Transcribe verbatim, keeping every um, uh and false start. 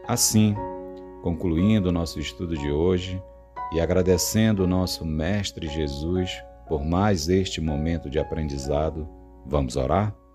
Assim, concluindo o nosso estudo de hoje e agradecendo o nosso Mestre Jesus por mais este momento de aprendizado, vamos orar?